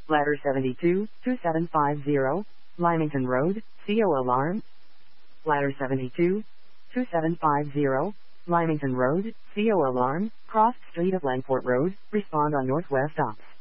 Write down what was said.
Ladder 72, 2750, Lymington Road, CO alarm. Ladder 72, 2750, Lymington Road, CO alarm, cross street of Langport Road, respond on Northwest Ops.